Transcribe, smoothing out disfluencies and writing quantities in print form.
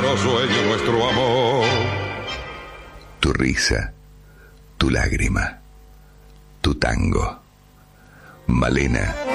los sueños, nuestro amor. Tu risa, tu lágrima, tu tango. Malena